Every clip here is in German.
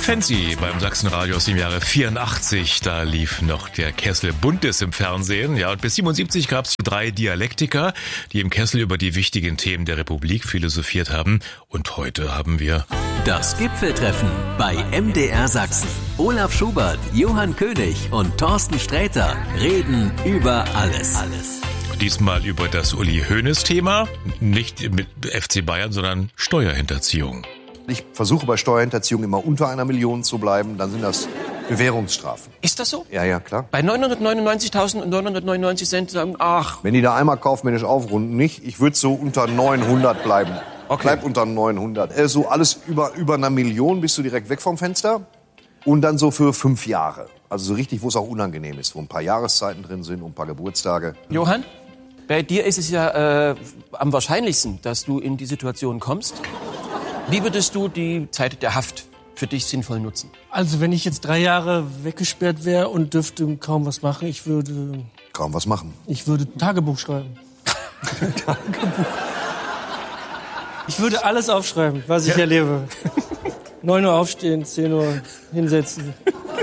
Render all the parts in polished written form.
Fancy beim Sachsenradio aus dem Jahre 84. Da lief noch der Kessel Buntes im Fernsehen. Ja, und bis 77 gab es 3 Dialektiker, die im Kessel über die wichtigen Themen der Republik philosophiert haben. Und heute haben wir das Gipfeltreffen bei MDR Sachsen. Olaf Schubert, Johann König und Thorsten Sträter reden über alles. Diesmal über das Uli Hoeneß-Thema. Nicht mit FC Bayern, sondern Steuerhinterziehung. Ich versuche bei Steuerhinterziehung immer unter 1 Million zu bleiben, dann sind das Bewährungsstrafen. Ist das so? Ja, klar. Bei 999.999 Cent sagen, ach. Wenn die da einmal kaufmännisch aufrunden, nicht. Ich würde so unter 900 bleiben. Okay. Bleib unter 900. So alles über 1 Million bist du direkt weg vom Fenster. Und dann so für 5 Jahre. Also so richtig, wo es auch unangenehm ist, wo ein paar Jahreszeiten drin sind und ein paar Geburtstage. Johann, bei dir ist es ja am wahrscheinlichsten, dass du in die Situation kommst. Wie würdest du die Zeit der Haft für dich sinnvoll nutzen? Also wenn ich jetzt 3 Jahre weggesperrt wäre und dürfte kaum was machen, ich würde Tagebuch schreiben. Tagebuch. Ich würde alles aufschreiben, was ich erlebe. 9 Uhr aufstehen, 10 Uhr hinsetzen,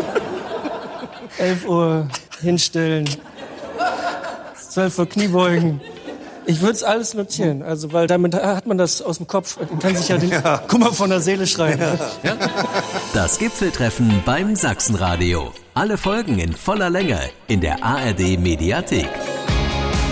11 Uhr hinstellen, 12 Uhr Kniebeugen. Ich würde es alles notieren, also weil damit hat man das aus dem Kopf und kann sich ja den Kummer von der Seele schreiben. Ja. Das Gipfeltreffen beim Sachsenradio. Alle Folgen in voller Länge in der ARD Mediathek.